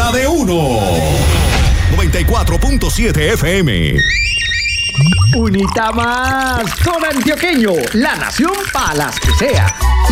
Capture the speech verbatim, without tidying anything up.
la de uno. noventa y cuatro punto siete F M. Unita más con Antioqueño, la nación para las que sea.